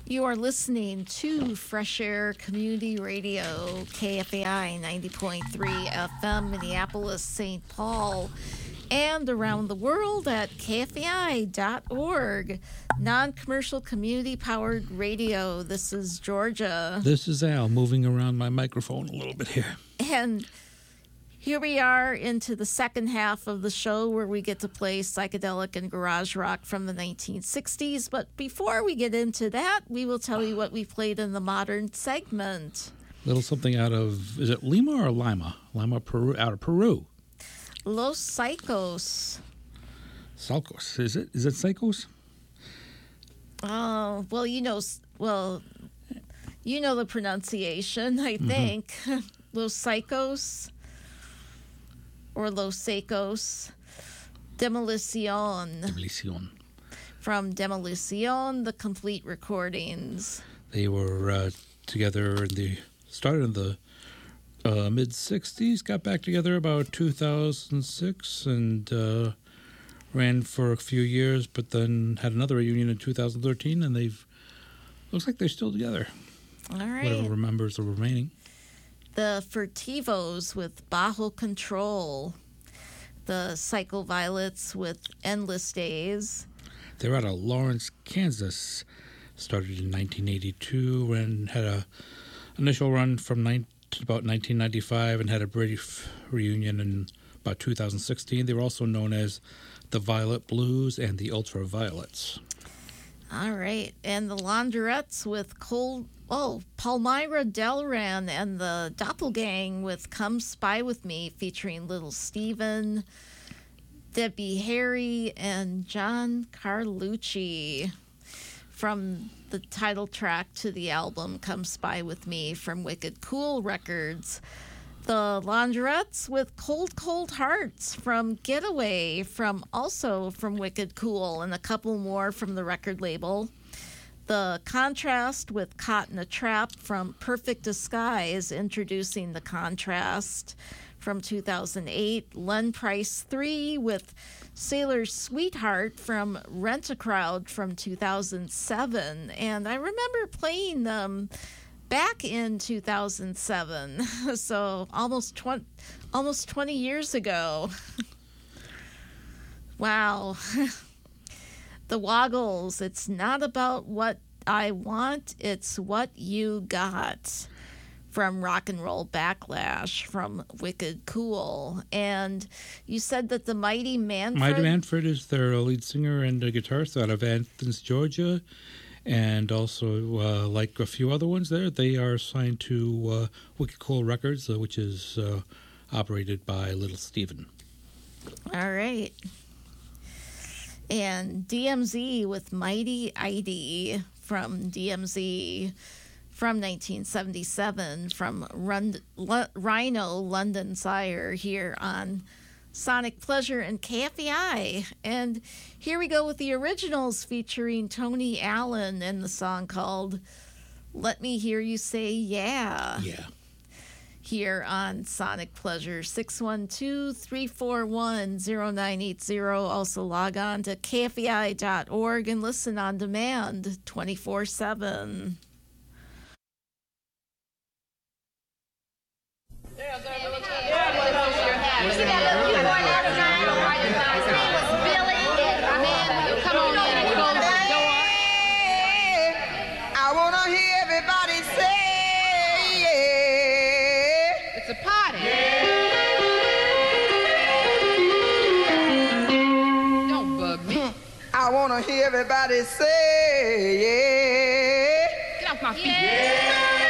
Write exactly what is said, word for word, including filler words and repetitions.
You are listening to Fresh Air Community Radio, K F A I ninety point three F M, Minneapolis, Saint Paul, and around the world at K F A I dot org. Non-commercial community-powered radio. This is Georgia. This is Al, moving around my microphone a little bit here. And here we are into the second half of the show where we get to play psychedelic and garage rock from the nineteen sixties. But before we get into that, we will tell you what we played in the modern segment. Little something out of, is it Lima or Lima? Lima, Peru, out of Peru. Los Psychos. Psychos, is it? Is it Psychos? Oh, well, you know, well, you know the pronunciation, I think. Mm-hmm. Los Psychos. Or Los Secos, Demolición. Demolición. From Demolición, the complete recordings. They were uh, together in the, started in the uh, mid-sixties, got back together about two thousand six, and uh, ran for a few years, but then had another reunion in two thousand thirteen, and they've, looks like they're still together. All right. Whatever remembers are remaining. The Furtivos with Bajo Control, the Psycho Violets with Endless Days. They're out of Lawrence, Kansas. Started in nineteen eighty-two and had a initial run from nine, about nineteen ninety-five and had a brief reunion in about two thousand sixteen. They were also known as the Violet Blues and the Ultraviolets. All right, and the Laundrettes with Cold... Oh, Palmyra Delran and the Doppelgang with Come Spy With Me, featuring Little Steven, Debbie Harry, and John Carlucci, from the title track to the album Come Spy With Me from Wicked Cool Records. The Laundrettes with Cold Cold Hearts from Getaway, from also from Wicked Cool, and a couple more from the record label. The Contrast with Caught in a Trap from Perfect Disguise, introducing the Contrast from two thousand eight. Len Price three with Sailor's Sweetheart from Rent-A-Crowd from two thousand seven. And I remember playing them back in two thousand seven, so almost twenty, almost twenty years ago. Wow. The Woggles, it's not about what I want, it's what you got, from Rock and Roll Backlash, from Wicked Cool. And you said that the Mighty Manfred... Mighty Manfred is their lead singer and a guitarist out of Athens, Georgia. And also, uh, like a few other ones there, they are signed to uh, Wicked Cool Records, uh, which is uh, operated by Little Steven. All right. And D M Z with Mighty Heidi from D M Z from nineteen seventy-seven from Rund- L- Rhino London Sire here on Sonic Pleasure and K F A I. And here we go with the originals featuring Tony Allen and the song called Let Me Hear You Say Yeah. Yeah. Here on Sonic Pleasure, six one two, three four one, zero nine eight zero. Also log on to K F A I dot org and listen on demand twenty-four seven. Yeah, I want to hear everybody say, yeah. It's a party. Yeah. Don't bug me. I want to hear everybody say, yeah. Get off my feet. Yeah.